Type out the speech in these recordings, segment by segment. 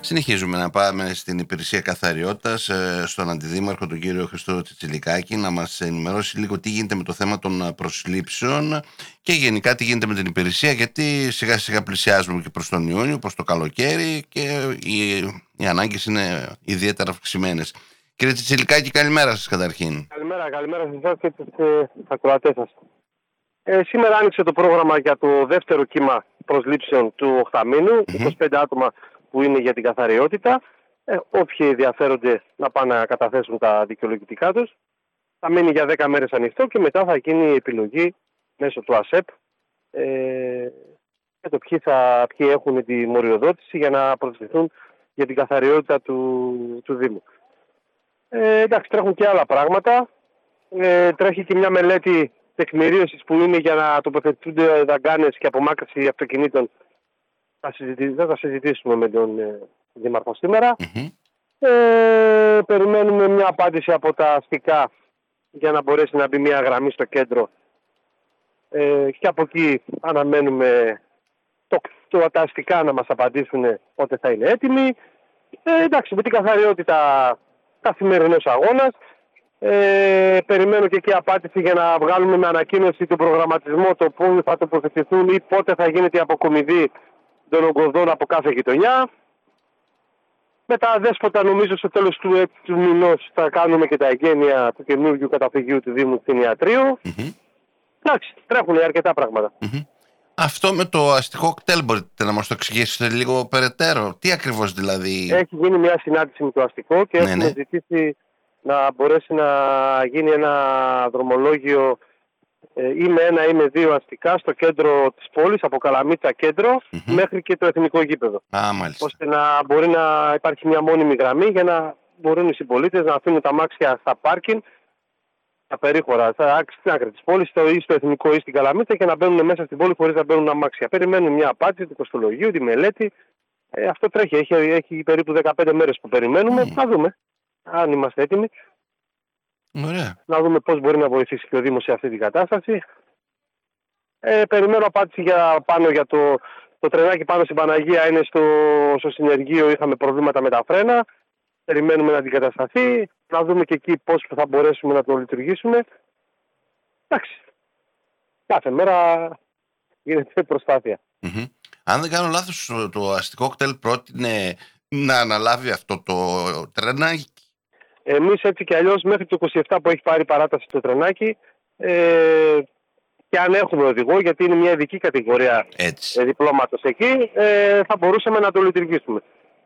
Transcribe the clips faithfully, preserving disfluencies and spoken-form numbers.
Συνεχίζουμε να πάμε στην υπηρεσία καθαριότητας, ε, στον Αντιδήμαρχο, τον κύριο Χριστό Τσιτσιλικάκη, να μας ενημερώσει λίγο τι γίνεται με το θέμα των προσλήψεων και γενικά τι γίνεται με την υπηρεσία, γιατί σιγά σιγά πλησιάζουμε και προς τον Ιούνιο, προς το καλοκαίρι και οι, οι ανάγκες είναι ιδιαίτερα αυξημένες. Κύριε Τσιτσιλικάκη, καλημέρα σας καταρχήν. Καλημέρα, καλημέρα σε εσάς και τους ακροατές σας. Ε, σήμερα άνοιξε το πρόγραμμα για το δεύτερο κύμα προσλήψεων του οχταμήνου, mm-hmm. είκοσι πέντε άτομα που είναι για την καθαριότητα. Ε, όποιοι ενδιαφέρονται να πάνε να καταθέσουν τα δικαιολογητικά τους. Θα μείνει για δέκα μέρες ανοιχτό και μετά θα γίνει η επιλογή μέσω του ΑΣΕΠ ε, για το ποιοι, θα, ποιοι έχουν τη μοριοδότηση για να προσληφθούν για την καθαριότητα του, του Δήμου. Ε, εντάξει, τρέχουν και άλλα πράγματα. Ε, τρέχει και μια μελέτη τεκμηρίωσης που είναι για να τοποθετούνται δαγκάνες και απομάκρυνση αυτοκινήτων. Θα, συζητή, θα συζητήσουμε με τον ε, Δήμαρχο σήμερα. Mm-hmm. Ε, περιμένουμε μια απάντηση από τα αστικά για να μπορέσει να μπει μια γραμμή στο κέντρο. Ε, και από εκεί αναμένουμε το, το, τα αστικά να μας απαντήσουν πότε θα είναι έτοιμοι. Ε, εντάξει, με την καθαριότητα καθημερινός αγώνας. Ε, περιμένω και εκεί απάντηση για να βγάλουμε με ανακοίνωση τον προγραμματισμό, το πού θα τοποθετηθούν ή πότε θα γίνεται η αποκομιδή των ογκωδών από κάθε γειτονιά. Με τα δέσποτα, νομίζω στο τέλος του, του μηνός θα κάνουμε και τα εγγένεια του καινούργιου καταφυγίου του Δήμου στην Ιατρίου. Mm-hmm. Εντάξει, τρέχουν αρκετά πράγματα. Mm-hmm. Αυτό με το αστικό κτέλ μπορείτε να μας το εξηγήσετε λίγο περαιτέρω? Τι ακριβώς δηλαδή? Έχει γίνει μια συνάντηση με το αστικό και ναι, έχουμε ναι. ζητήσει να μπορέσει να γίνει ένα δρομολόγιο ε, ή με ένα ή με δύο αστικά στο κέντρο της πόλης, από Καλαμίτσα κέντρο mm-hmm. μέχρι και το εθνικό γήπεδο. Α, μάλιστα. Ώστε να μπορεί να υπάρχει μια μόνιμη γραμμή για να μπορούν οι συμπολίτες να αφήνουν τα αμάξια στα πάρκινγκ, στα περίχωρα, στα άκρη της πόλης, στο, ή στο εθνικό ή στην Καλαμίτσα και να μπαίνουν μέσα στην πόλη χωρίς να μπαίνουν αμάξια. Περιμένουν μια απάντηση του κοστολογίου, τη μελέτη. Ε, αυτό τρέχει. Έχει, έχει περίπου δεκαπέντε μέρες που περιμένουμε. Mm. Να δούμε αν είμαστε έτοιμοι. Ωραία. Να δούμε πώς μπορεί να βοηθήσει και ο Δήμος σε αυτή την κατάσταση. Ε, περιμένω απάντηση για, πάνω για το, το τρενάκι πάνω στην Παναγία. Είναι στο, στο συνεργείο, είχαμε προβλήματα με τα φρένα. Περιμένουμε να αντικατασταθεί. Να δούμε και εκεί πώς θα μπορέσουμε να το λειτουργήσουμε. Εντάξει. Κάθε μέρα γίνεται προσπάθεια. Mm-hmm. Αν δεν κάνω λάθος, το αστικό κτέλ πρότεινε να αναλάβει αυτό το τρενάκι. Εμείς έτσι κι αλλιώς μέχρι το είκοσι επτά που έχει πάρει παράταση το τρενάκι ε, και αν έχουμε οδηγό, γιατί είναι μια ειδική κατηγορία ε, διπλώματος εκεί, ε, θα μπορούσαμε να το λειτουργήσουμε.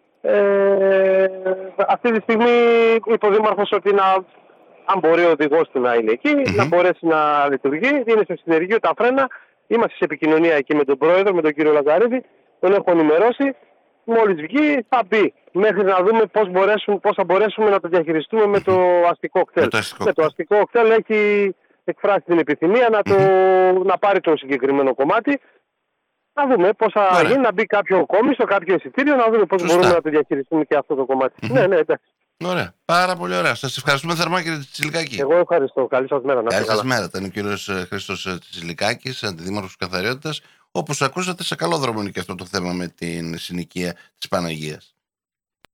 Ε, αυτή τη στιγμή είπε ο Δήμαρχος ότι να, αν μπορεί ο οδηγός του να είναι εκεί, mm-hmm. να μπορέσει να λειτουργεί. Είναι στο συνεργείο τα φρένα. Είμαστε σε επικοινωνία εκεί με τον πρόεδρο, με τον κύριο Λαζαρίδη. Τον έχω ενημερώσει. Μόλις βγει θα μπει. Μέχρι να δούμε πώς, μπορέσουμε, πώς θα μπορέσουμε να το διαχειριστούμε με το αστικό κτέλ. Με το αστικό, με το αστικό κτέλ έχει εκφράσει την επιθυμία να, το, mm-hmm. να πάρει το συγκεκριμένο κομμάτι. Να δούμε πώς θα Άρα. γίνει, να μπει κάποιο κόμισο, κάποιο εισιτήριο, να δούμε πώς Σωστά. μπορούμε να το διαχειριστούμε και αυτό το κομμάτι. Mm-hmm. Ναι, ναι, εντάξει. Ωραία. Πάρα πολύ ωραία. Σας ευχαριστούμε θερμά, κύριε Τσιτσιλικάκη. Εγώ ευχαριστώ. Καλή σας μέρα. Καλή σας μέρα. Ήταν ο κύριος Χρήστος Τσιτσιλικάκης, Αντιδήμαρχος Καθαριότητας. Όπως ακούσατε, σε καλό δρόμο είναι και αυτό το θέμα με την συνοικία της Παναγίας.